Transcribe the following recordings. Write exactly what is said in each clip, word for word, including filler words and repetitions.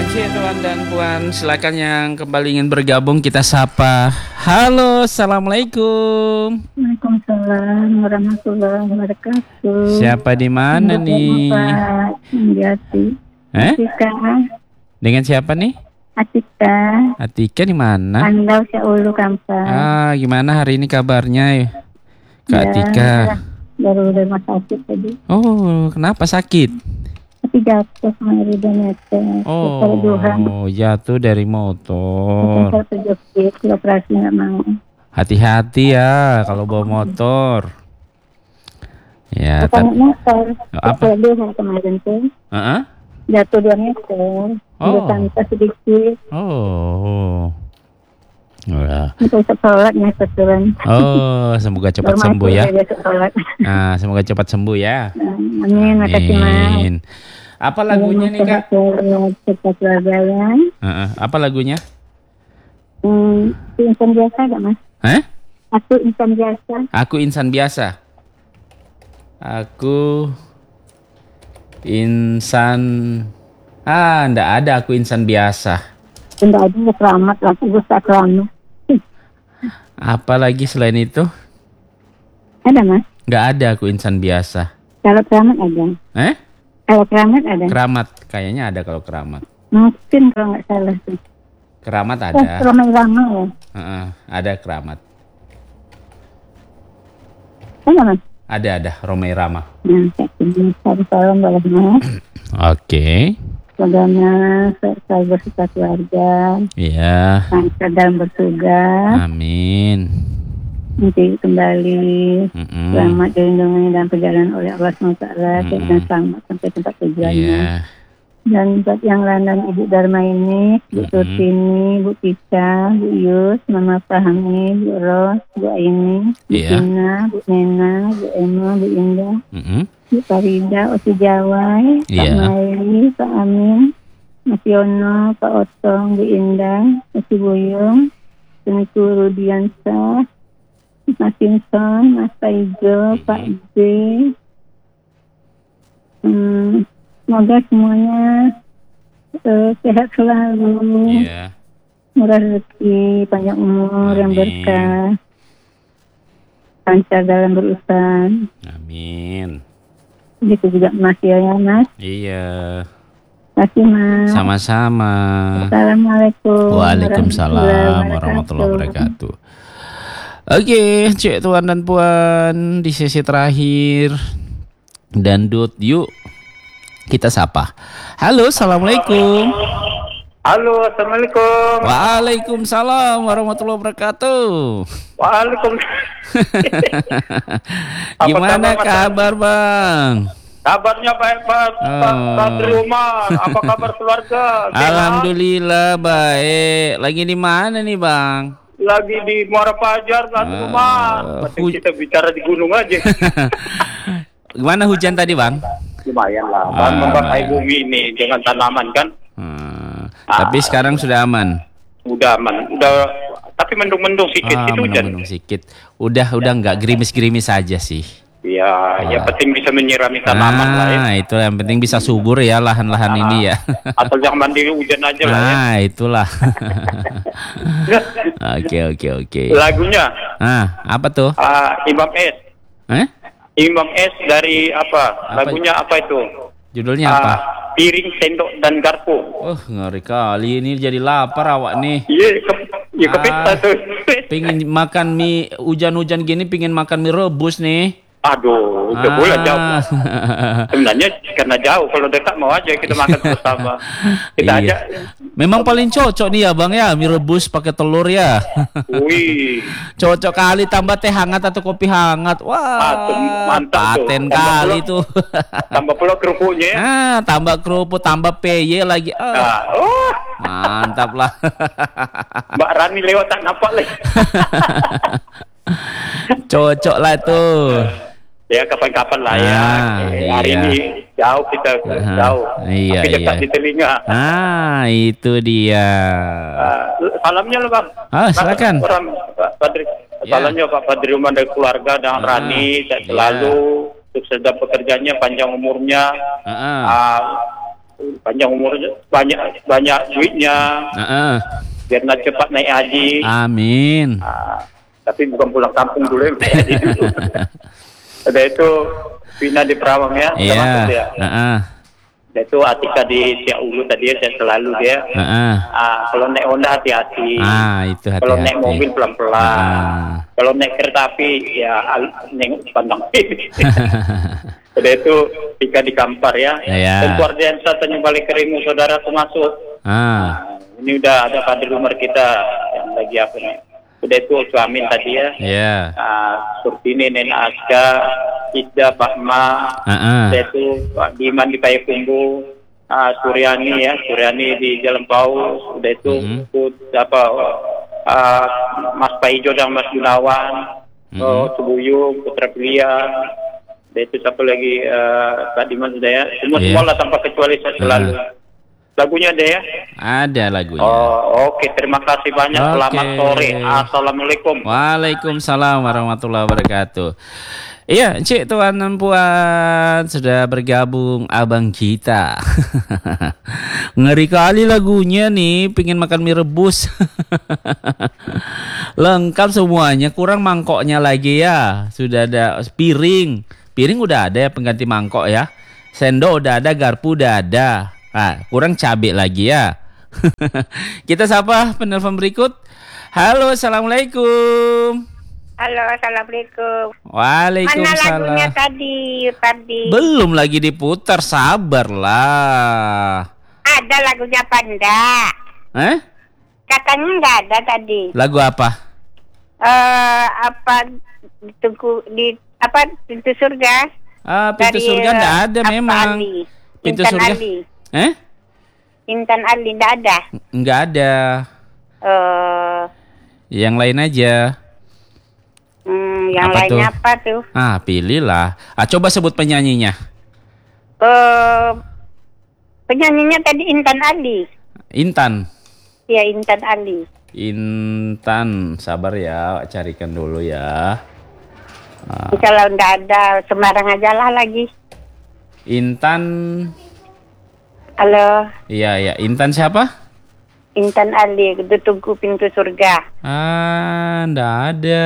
Cik Tuan dan Puan, silakan yang kembali ingin bergabung kita sapa. Halo, assalamualaikum. Waalaikumsalam warahmatullahi wabarakatuh. Siapa di mana nih? Pak Jati. Eh? Atika. Dengan siapa nih? Atika. Atika di mana? Andau Syaulu Kampar. Ah, gimana hari ini kabarnya, Kak Ya, Atika? Baru dari rumah sakit tadi. Oh, kenapa sakit? Tapi jatuh kemarin udah nyetek. Oh, jatuh dari motor. Saya terjepit, operasi nggak mau. Hati-hati ya kalau bawa motor. Ya, Bukan tapi motor. apa? Saya saya kemarin tuh Heeh. jatuh dua meter. Oh. Udah santai sedikit. Oh. Ya. Bisa sholat nih kebetulan. Oh, semoga cepat Normal sembuh tuh ya. saya biasa sholat. Nah, semoga cepat sembuh ya. Amin, makasih Mas. Amin. Apa lagunya nih, Kak? Cepat ya. Heeh, apa lagunya? Hmm, itu insan biasa gak Mas? Hah? Aku insan biasa. Aku insan biasa. Aku insan Ah, ndak ada aku insan biasa. Tidak ada keramat, langsung Gusta keramat. Apa lagi selain itu? Ada Mas? Nggak ada aku insan biasa. Kalau keramat ada. Eh? Kalau keramat ada. Keramat, kayaknya ada kalau keramat. Mungkin kalau nggak salah tuh. Keramat Eh, ada. ramai-ramai ya. Heeh, ada keramat. Ada Mas? Ada ada Romai Rama. Nah, saya salam boleh Mas. Oke. Semoga saya bersuka keluarga. Iya. Lancar dalam bertugas. Amin. Nanti kembali Mm-mm. selamat dilindungi dan perjalanan oleh Allah subhanahu wa taala Mm-mm. dan selamat sampai tempat tujuannya. Iya. Dan buat yang lain dan Ibu Dharma ini, Bu Mm-mm. Surtini, Bu Tika, Bu Yus, Mama Fahmi, Bu Ros, Bu Aini, Bu Iya. Tina, Bu Nena, Bu Emma, Bu Indah, Mm-mm. Bu Farida, Osi Jawai, Pak Iya. Maili, Pak Amin, Mas Yono, Pak Otong, Bu Indah, Osi Buyung, Tengku Rudiansah, Mas Simpson, Mas Taijo, Pak B. Hmm, semoga semuanya uh, sehat selalu, Iya. murah rezeki, panjang umur yang Amin. berkah, lancar dalam berurusan. Amin. Begitu juga Mas ya, ya Mas. Iya. Terima kasih Mas. Sama-sama. Assalamualaikum. Waalaikumsalam warahmatullahi wabarakatuh. Oke, Cik Tuan dan Puan, di sesi terakhir dan Dut, yuk kita sapa. Halo, assalamualaikum. Halo, assalamualaikum. Waalaikumsalam warahmatullahi wabarakatuh. Waalaikumsalam. Gimana Apa kabar, Mas? kabar, Bang? Kabarnya baik, Pak. Pak Oh. Pak di rumah. Apa kabar keluarga? Sehat? Alhamdulillah baik. Lagi di mana nih, Bang? Lagi di Muara Pajar, di Ah, rumah. Masih hu- kita bicara di gunung aja. Gimana hujan tadi, Bang? Lumayan lah. Ah, Bahan membangkai lumayan. bumi ini dengan tanaman kan. Hmm, tapi sekarang sudah aman. Udah aman. Udah. Tapi mendung-mendung sedikit. Ah, Itu hujan. mendung-mendung sedikit. Udah, udah nggak gerimis-gerimis saja sih. Ya, ya penting bisa menyirami tanaman lah ya. Nah, itu yang penting bisa subur ya lahan-lahan Ah. ini ya. Atau jangan mandiri hujan aja lah ya. Nah, itulah. Oke, oke, oke. Lagunya Ah, apa tuh? ah, Imam S. Eh? Imam S dari apa? Apa? Lagunya apa itu? Judulnya apa? Ah, piring, sendok, dan garpu. Oh, ngeri kali ini jadi lapar awak nih. Iya, ke, ya kepita Ah. tuh. Pingin makan mie hujan-hujan gini, pingin makan mie rebus nih. Aduh, udah boleh jauh. Ah. Sebenarnya karena jauh, kalau dekat mau aja kita makan bersama. Kita Iya. aja. Memang paling cocok nih ya, Bang ya, mie rebus pakai telur ya. Wih, Cocok kali tambah teh hangat atau kopi hangat. Wah, Ah, tuh, mantap tuh. paten Tambah kali pula- tuh. tambah pula kerupuknya. ya. Ah, tambah kerupuk, tambah P Y lagi. Ah, Nah, oh, mantap lah. Mbak Rani lewat tak nampak lagi. Cocok lah tuh. Ya kapan-kapan lah ya. Ah, Eh, Hari iya. ini jauh kita Aha, jauh. iya, Tapi dekat iya. di telinga. Ah, itu dia. Ah, salamnya loh Bang. Ah, silakan. Orang Pak Padri. Ya. Salamnya Pak Padri Umar dari keluarga dan Ah, Rani dan iya. selalu sukses dalam pekerjaannya, panjang umurnya. Ah, ah. Ah, panjang umurnya, banyak banyak duitnya, Heeh. biar nak cepat naik haji. Amin. Ah, tapi bukan pulang kampung dulu ya, naik haji dulu. Udah itu Vina di Perawang ya, Iya. termasuk dia. Heeh. Udah itu Atika di Siak Ulu tadi ya, saya selalu dia. Heeh. Ah, kalau naik Honda hati-hati. Ah, itu hati-hati. Kalau naik mobil pelan-pelan. Ah. Kalau naik kereta api ya al- nengok pandang. Udah itu Tika di Kampar ya. Iya. Dan Wardiansa tanya balik kerimu saudara termasuk. Ah. Nah, ini udah ada kader umar kita yang lagi apa nih. Udah itu Suamin tadi ya. Iya. Ah, Surtini, Nena Aska, Isda, Pak Ma. Heeh. Udah itu Pak Diman di Payakumbu. Ah, Suryani ya, Suryani di Jalan Paus. Udah itu Mhm. itu apa ah, Mas Paijo dan Mas Gunawan. Mhm. Oh, Subuyung, Putra Pilihan. Udah itu siapa lagi ah, Pak Diman sudah ya. Semua Iya. semua lah tanpa kecuali saya selalu. Lagunya ada ya? Ada lagunya. Oh, oke. Terima kasih banyak. Oke. Selamat sore. Assalamualaikum. Waalaikumsalam warahmatullahi wabarakatuh. Iya, Cik, tuan dan puan, sudah bergabung abang kita. Ngeri kali lagunya nih, pingin makan mie rebus. Lengkap semuanya, kurang mangkoknya lagi ya. Sudah ada piring. Piring udah ada ya, pengganti mangkok ya. Sendok udah ada, garpu udah ada. Ah, kurang cabai lagi ya. Kita sapa penelpon berikut. Halo, assalamualaikum. Halo, assalamualaikum. Mana Waalaikumsalam. lagunya tadi, Pardi? Belum lagi diputar, sabarlah. Ada lagunya Panda. Eh? Katanya nggak ada tadi. Lagu apa? Eh apa ditunggu di apa pintu surga? Ah, pintu Dari, surga enggak eh, ada apa, memang. Ali? Pintu Intan surga. Ali. Eh? Intan Ali nggak ada. Enggak ada. Eh Yang lain aja. hmm, yang Apa lainnya tuh? apa tuh? Ah, pilihlah. Ah, coba sebut penyanyinya. Eh penyanyinya tadi Intan Ali. Intan. Ya, Intan Ali. Intan, sabar ya, carikan dulu ya. Ah, Kalau nggak ada sembarang aja lah lagi. Intan. Halo, Iya, iya. Intan siapa? Intan Ali, tunggu pintu surga. Ah, enggak ada.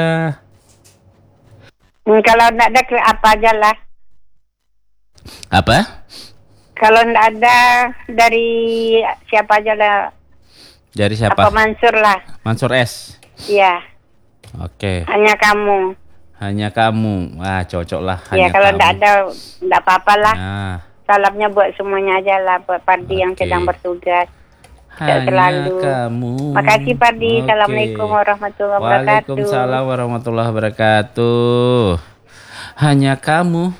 Hmm, kalau nggak ada ke apa aja lah. Apa? Kalau nggak ada dari siapa aja lah. Dari Apa siapa? Mansur lah. Mansur S. Iya, Oke. hanya kamu. Hanya kamu. Wah, cocok lah. Iya, Hanya kalau kamu. nggak ada nggak apa-apa lah. Nah, Salamnya buat semuanya aja lah, buat Pardi yang Oke. sedang bertugas. hanya selalu. kamu. Makasih Pardi. Oke. Assalamualaikum warahmatullahi wabarakatuh. Waalaikumsalam warahmatullahi wabarakatuh. Hanya kamu.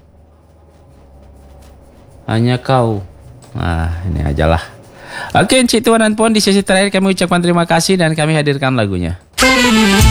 Hanya kau. Nah, ini ajalah. Oke, Cik Tuan dan Puan, di sesi terakhir kami ucapkan terima kasih dan kami hadirkan lagunya.